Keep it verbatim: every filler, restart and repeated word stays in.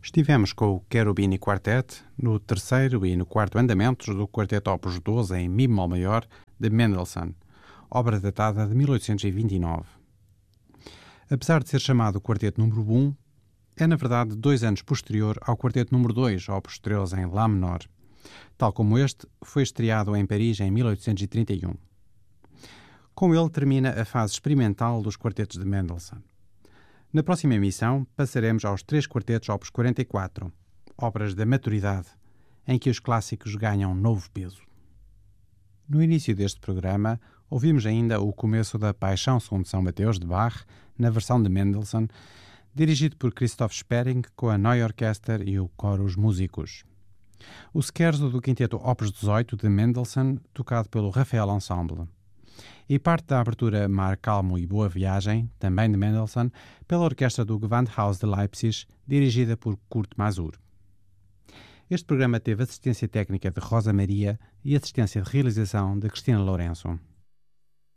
Estivemos com o Cherubini Quartet no terceiro e no quarto andamentos do Quarteto Opus doze em Mi bemol maior de Mendelssohn, obra datada de mil oitocentos e vinte e nove. Apesar de ser chamado Quarteto número um, é na verdade dois anos posterior ao Quarteto número dois, Opus treze em Lá menor. Tal como este, foi estreado em Paris em mil oitocentos e trinta e um. Com ele termina a fase experimental dos quartetos de Mendelssohn. Na próxima emissão, passaremos aos três quartetos Opus quarenta e quatro, obras da maturidade, em que os clássicos ganham novo peso. No início deste programa, ouvimos ainda o começo da Paixão segundo São Mateus, de Bach, na versão de Mendelssohn, dirigido por Christoph Spering, com a Neue Orchester e o Chorus Musicus. O scherzo do quinteto Opus dezoito, de Mendelssohn, tocado pelo Rafael Ensemble. E parte da abertura Mar Calmo e Boa Viagem, também de Mendelssohn, pela orquestra do Gewandhaus de Leipzig, dirigida por Kurt Masur. Este programa teve assistência técnica de Rosa Maria e assistência de realização de Cristina Lourenço.